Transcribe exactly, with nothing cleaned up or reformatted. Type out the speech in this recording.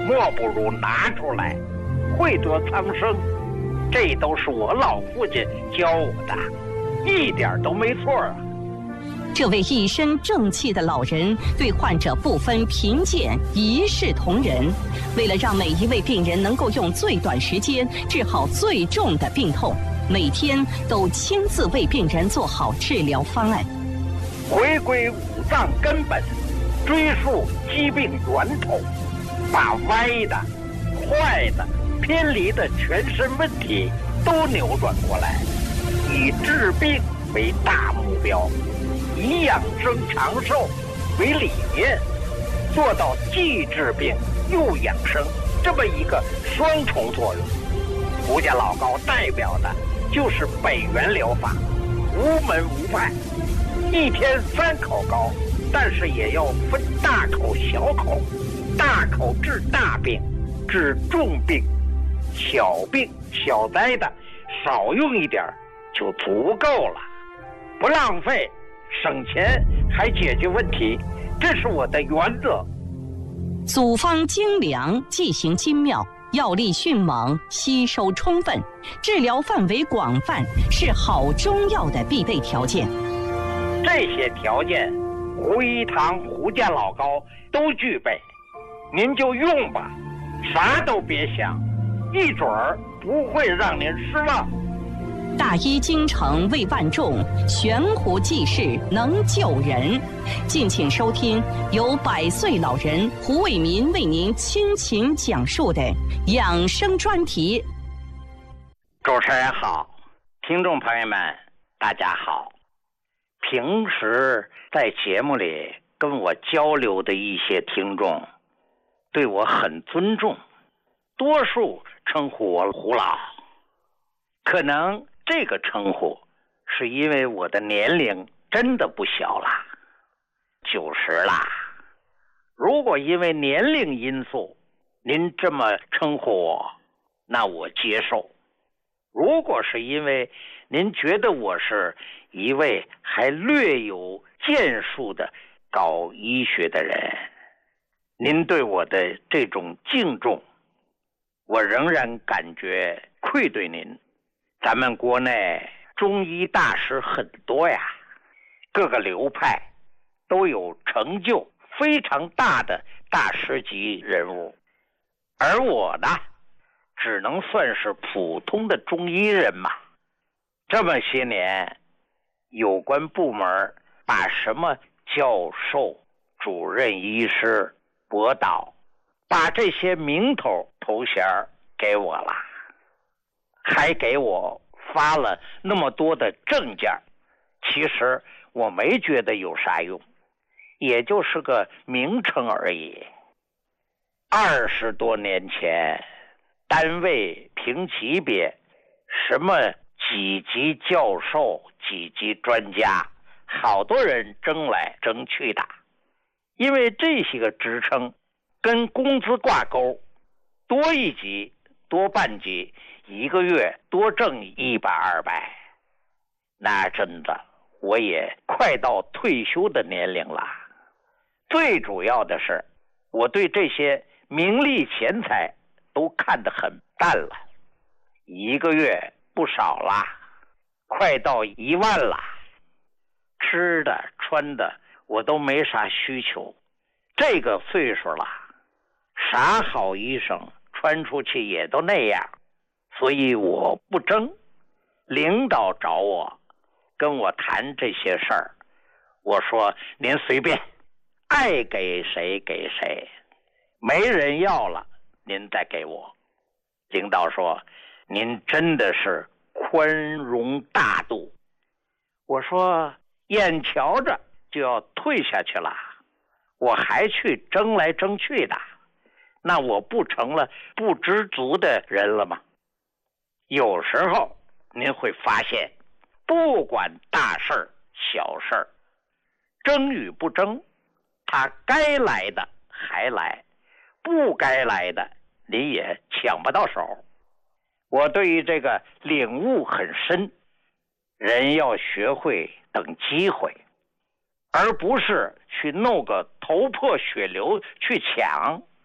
莫不如拿出来，惠得苍生。这都是我老父亲教我的，一点都没错啊。 这位一身正气的老人对患者不分贫贱，一视同仁。为了让每一位病人能够用最短时间治好最重的病痛，每天都亲自为病人做好治疗方案。 回归五脏根本，追溯疾病源头，把歪的、坏的、偏离的全身问题都扭转过来，以治病为大目标，以养生长寿为理念，做到既治病又养生这么一个双重作用。胡家老高代表的就是北元疗法，无门无派，一天三口高，但是也要分大口小口，大口治大病，治重病，小病小灾的少用一点就足够了，不浪费，省钱还解决问题，这是我的原则。 组方精良，剂型精妙，药力迅猛，吸收充分，治疗范围广泛，是好中药的必备条件。 这些条件，胡一堂、胡家老高都具备，您就用吧，啥都别想，一准儿不会让您失望。 大医精诚为万众，悬壶济世能救人。敬请收听由百岁老人胡卫民为您倾情讲述的养生专题。 主持人好，听众朋友们大家好。平时在节目里跟我交流的一些听众对我很尊重，多数称呼我胡老，可能这个称呼是因为我的年龄真的不小了，九十啦。如果因为年龄因素您这么称呼我，那我接受。如果是因为您觉得我是一位还略有建树的搞医学的人，您对我的这种敬重，我仍然感觉愧对您。咱们国内中医大师很多呀，各个流派都有成就非常大的大师级人物，而我呢，只能算是普通的中医人嘛。这么些年，有关部门把什么教授、主任医师、博导，把这些名头头衔给我了，还给我发了那么多的证件，其实我没觉得有啥用，也就是个名称而已。二十多年前，单位评级别，什么几级教授、几级专家，好多人争来争去的，因为这些个职称跟工资挂钩，多一级多半级，一个月多挣一百二百，那真的我也快到退休的年龄了。最主要的是，我对这些名利钱财都看得很淡了，一个月不少啦，快到一万了，吃的穿的我都没啥需求，这个岁数了，啥好衣裳穿出去也都那样，所以我不争。领导找我跟我谈这些事儿，我说您随便，爱给谁给谁，没人要了您再给我。领导说您真的是宽容大度。我说眼瞧着就要退下去了，我还去争来争去的，那我不成了不知足的人了吗？有时候您会发现，不管大事儿小事儿，争与不争，他该来的还来，不该来的您也抢不到手。我对于这个领悟很深，人要学会等机会，而不是去弄个头破血流去抢。